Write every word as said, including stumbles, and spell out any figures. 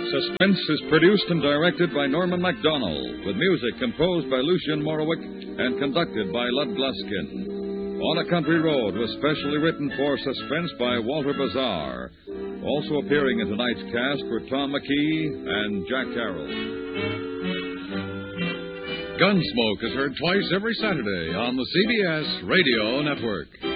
Suspense is produced and directed by Norman MacDonald, with music composed by Lucien Morawick and conducted by Lud Gluskin. On a Country Road was specially written for Suspense by Walter Bazar. Also appearing in tonight's cast were Tom McKee and Jack Carroll. Gunsmoke is heard twice every Saturday on the C B S Radio Network.